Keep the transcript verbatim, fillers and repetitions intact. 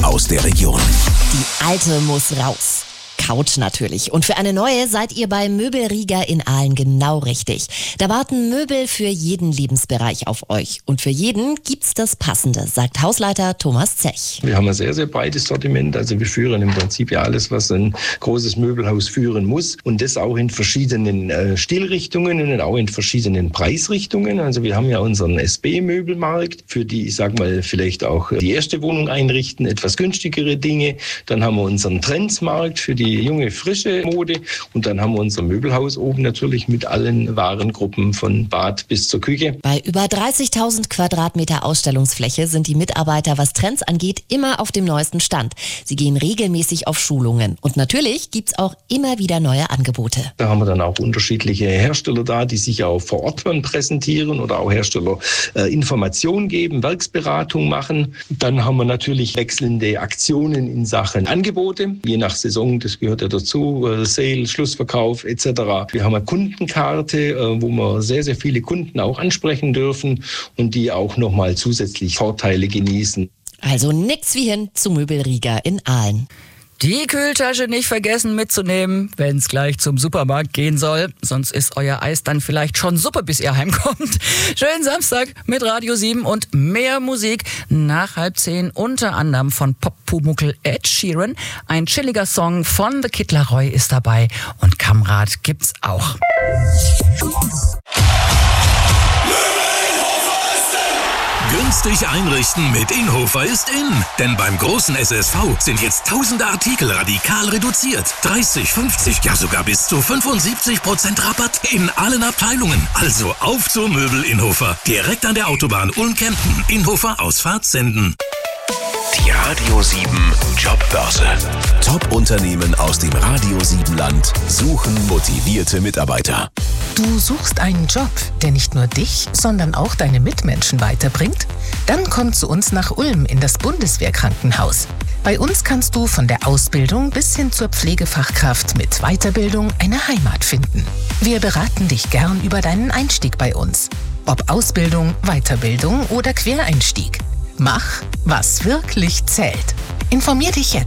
aus der Region. Die alte muss raus. Couch natürlich. Und für eine neue seid ihr bei Möbelrieger in Aalen genau richtig. Da warten Möbel für jeden Lebensbereich auf euch. Und für jeden gibt's das Passende, sagt Hausleiter Thomas Zech. Wir haben ein sehr, sehr breites Sortiment. Also wir führen im Prinzip ja alles, was ein großes Möbelhaus führen muss. Und das auch in verschiedenen äh, Stilrichtungen und auch in verschiedenen Preisrichtungen. Also wir haben ja unseren S B-Möbelmarkt, für die, ich sag mal, vielleicht auch die erste Wohnung einrichten, etwas günstigere Dinge. Dann haben wir unseren Trendsmarkt für die junge, frische Mode. Und dann haben wir unser Möbelhaus oben natürlich mit allen Warengruppen von Bad bis zur Küche. Bei über dreißigtausend Quadratmeter Ausstellungsfläche sind die Mitarbeiter, was Trends angeht, immer auf dem neuesten Stand. Sie gehen regelmäßig auf Schulungen. Und natürlich gibt's auch immer wieder neue Angebote. Da haben wir dann auch unterschiedliche Hersteller da, die sich auch vor Ort dann präsentieren oder auch Hersteller äh, Informationen geben, Werksberatung machen. Dann haben wir natürlich wechselnde Aktionen in Sachen Angebote, je nach Saison. Das gehört ja dazu, Sale, Schlussverkauf et cetera. Wir haben eine Kundenkarte, wo wir sehr, sehr viele Kunden auch ansprechen dürfen und die auch nochmal zusätzlich Vorteile genießen. Also nix wie hin zu Möbelrieger in Aalen. Die Kühltasche nicht vergessen mitzunehmen, wenn es gleich zum Supermarkt gehen soll. Sonst ist euer Eis dann vielleicht schon Suppe, bis ihr heimkommt. Schönen Samstag mit Radio sieben und mehr Musik. Nach halb zehn unter anderem von Pop-Pumuckl Ed Sheeran. Ein chilliger Song von The Kid Laroi ist dabei. Und Kamrad gibt's auch. Günstig einrichten mit Inhofer ist in. Denn beim großen S S V sind jetzt tausende Artikel radikal reduziert. dreißig, fünfzig, ja sogar bis zu fünfundsiebzig Prozent Rabatt in allen Abteilungen. Also auf zur Möbel Inhofer. Direkt an der Autobahn Ulm-Kempten. Inhofer Ausfahrt senden. Die Radio sieben Jobbörse. Top-Unternehmen aus dem Radio sieben Land suchen motivierte Mitarbeiter. Du suchst einen Job, der nicht nur dich, sondern auch deine Mitmenschen weiterbringt? Dann komm zu uns nach Ulm in das Bundeswehrkrankenhaus. Bei uns kannst du von der Ausbildung bis hin zur Pflegefachkraft mit Weiterbildung eine Heimat finden. Wir beraten dich gern über deinen Einstieg bei uns. Ob Ausbildung, Weiterbildung oder Quereinstieg. Mach, was wirklich zählt. Informier dich jetzt